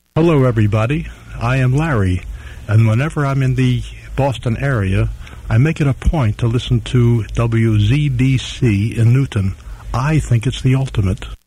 Hello, everybody. I am Larry, and whenever I'm in the Boston area, I make it a point to listen to WZDC in Newton. I think it's the ultimate.